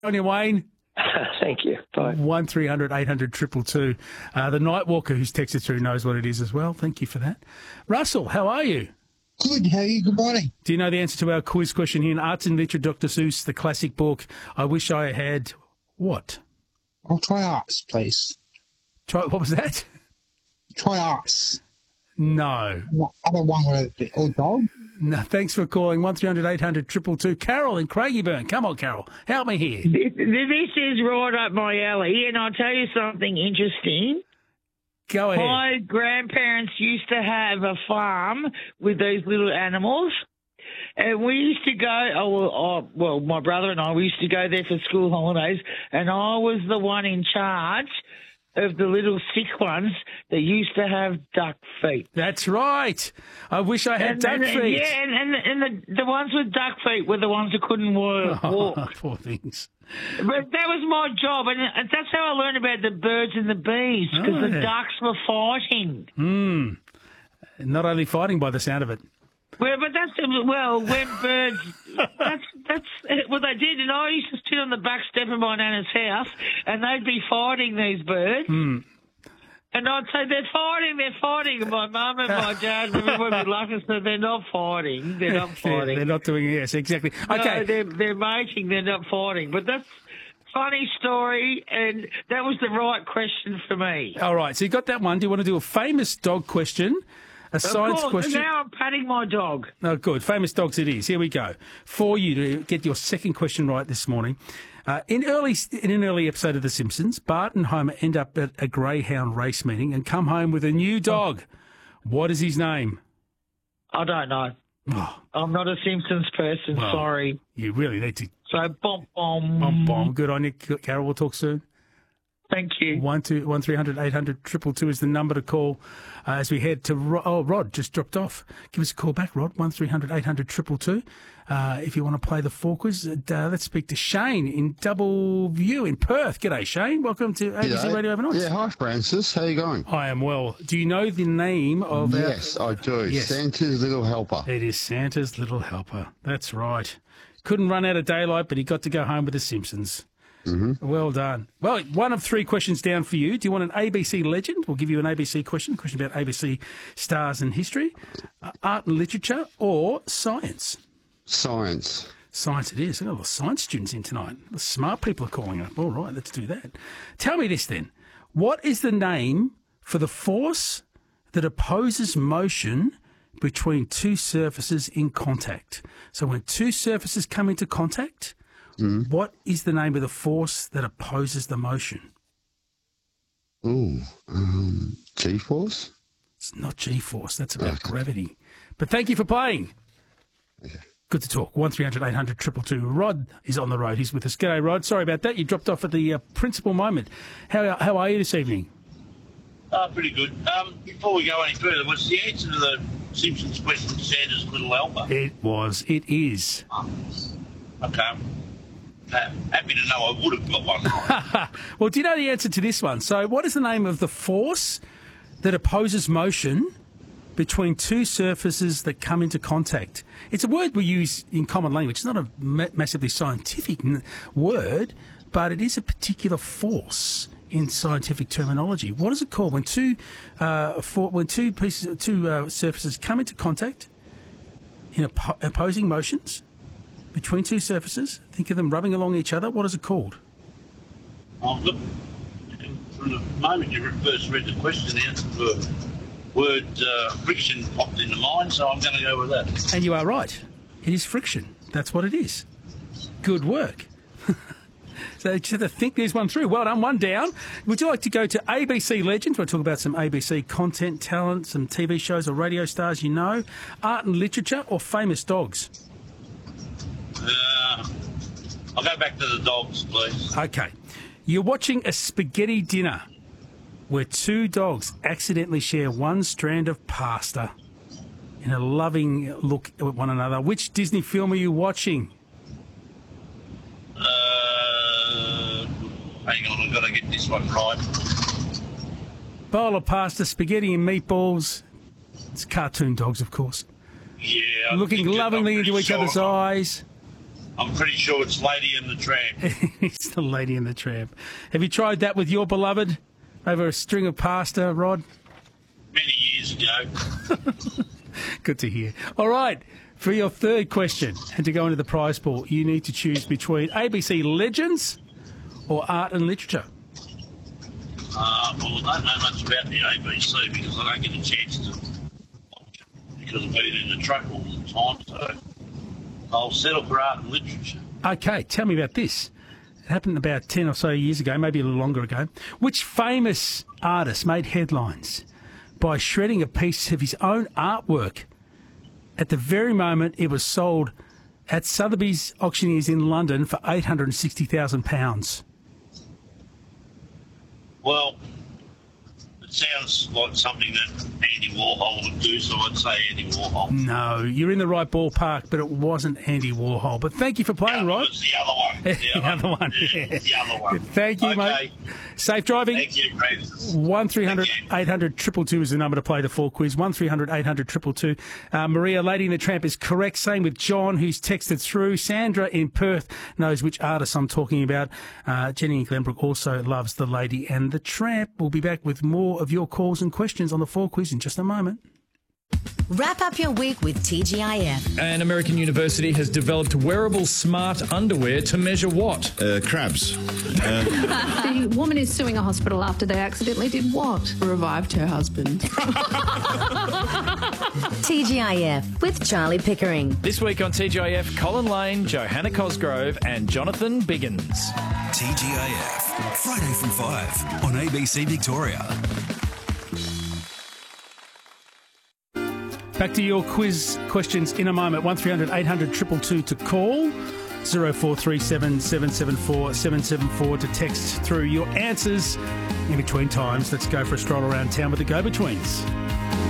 On your Wayne. Thank you. Bye. 1300 800 222. The Nightwalker who's texted through knows what it is as well. Thank you for that. Russell, how are you? Good. How are you? Good morning. Do you know the answer to our quiz question here in Arts and Literature, Dr. Seuss, the classic book? I wish I had what? I'll try arts, please. What was that? Try arts. No. Other one with a dog. No, thanks for calling 1300 800 222. Carol in Craigieburn. Come on, Carol. Help me here. This is right up my alley, and I'll tell you something interesting. Go ahead. My grandparents used to have a farm with those little animals, and we used to go, my brother and I, we used to go there for school holidays, and I was the one in charge of the little sick ones that used to have duck feet. That's right. I wish I had duck feet. Yeah, and the ones with duck feet were the ones that couldn't walk. Oh, poor things. But that was my job, and that's how I learned about the birds and the bees, because the ducks were fighting. Not only fighting by the sound of it. Well, but when birds, that's what they did. And I used to sit on the back step of my nana's house, and they'd be fighting these birds. And I'd say, they're fighting. And my mum and my dad and everyone would laugh and say, they're not fighting. They're not fighting. They're not doing it, yes, exactly. Okay. No, they're mating, they're not fighting. But that's a funny story, and that was the right question for me. All right, so you got that one. Do you want to do a famous dog question? A science question. And now I'm patting my dog. Oh, good. Famous dogs it is. Here we go. For you to get your second question right this morning. In an early episode of The Simpsons, Bart and Homer end up at a greyhound race meeting and come home with a new dog. What is his name? I don't know. Oh. I'm not a Simpsons person, Well, sorry. You really need to. So, bom. Bom. Good on you, Carol. We'll talk soon. Thank you. 1300 800 222 is the number to call as we head to Rod just dropped off. Give us a call back, Rod, 1300 800 222. If you want to play the 4 quiz, let's speak to Shane in Double View in Perth. G'day, Shane. Welcome to ABC Radio Overnight. Yeah, hi, Francis. How you going? I am well. Do you know the name of Yes, I do. Yes. Santa's Little Helper. It is Santa's Little Helper. That's right. Couldn't run out of daylight, but he got to go home with the Simpsons. Mm-hmm. Well done. Well, 1 of 3 questions down for you. Do you want an ABC legend? We'll give you an ABC question about ABC stars and history, art and literature, or science? Science. Science it is. I've got a lot of science students in tonight. The smart people are calling up. All right, let's do that. Tell me this then. What is the name for the force that opposes motion between 2 surfaces in contact? So when 2 surfaces come into contact, what is the name of the force that opposes the motion? G-force? It's not G-force. That's about gravity. But thank you for playing. Okay. Good to talk. 1300 800 222. Rod is on the road. He's with us. G'day, Rod. Sorry about that. You dropped off at the principal moment. How are you this evening? Pretty good. Before we go any further, what's the answer to the Simpsons question, Santa's Little Helper? It is. Okay. Happy to know I would have got one right. Well, do you know the answer to this one? So what is the name of the force that opposes motion between 2 surfaces that come into contact? It's a word we use in common language. It's not a massively scientific word, but it is a particular force in scientific terminology. What is it called when two surfaces come into contact in opposing motions between 2 surfaces? Think of them rubbing along each other. What is it called? Look, from the moment you first read the question, the answer to the word friction popped into mind, so I'm going to go with that. And you are right. It is friction. That's what it is. Good work. So you just have to think this one through. Well done, 1 down. Would you like to go to ABC Legends? We'll talk about some ABC content, talent, some TV shows or radio stars you know, art and literature, or famous dogs? I'll go back to the dogs, please. Okay. You're watching a spaghetti dinner where 2 dogs accidentally share 1 strand of pasta in a loving look at one another. Which Disney film are you watching? Hang on, I've got to get this one right. Bowl of pasta, spaghetti and meatballs. It's cartoon dogs, of course. Yeah. Looking lovingly into each other's eyes. I'm pretty sure it's Lady and the Tramp. It's the Lady and the Tramp. Have you tried that with your beloved over a string of pasta, Rod? Many years ago. Good to hear. All right, for your third question, and to go into the prize pool, you need to choose between ABC Legends or Art and Literature. Well, I don't know much about the ABC because I don't get a chance to watch it because I've been in the truck all the time, so I'll settle for Art and Literature. Okay, tell me about this. It happened about 10 or so years ago, maybe a little longer ago. Which famous artist made headlines by shredding a piece of his own artwork at the very moment it was sold at Sotheby's Auctioneers in London for £860,000? Well, it sounds like something that Andy Warhol would do, so I'd say Andy Warhol. No, you're in the right ballpark, but it wasn't Andy Warhol. But thank you for playing, Rod. It was the other one. The other one. Yeah, the other one. Thank you, mate. Safe driving. Thank you, Francis. 1300 800 222 is the number to play the full quiz. 1300 800 222. Maria, Lady and the Tramp is correct. Same with John, who's texted through. Sandra in Perth knows which artist I'm talking about. Jenny in Glenbrook also loves the Lady and the Tramp. We'll be back with more of your calls and questions on the full quiz in just a moment. Wrap up your week with TGIF. An American university has developed wearable smart underwear to measure what? Crabs. The woman is suing a hospital after they accidentally did what? Revived her husband. TGIF with Charlie Pickering. This week on TGIF, Colin Lane, Johanna Cosgrove and Jonathan Biggins. TGIF, Friday from 5 on ABC Victoria. Back to your quiz questions in a moment. 1300 800 222 to call. 0437 774 774 to text through your answers in between times. Let's go for a stroll around town with the Go-Betweens.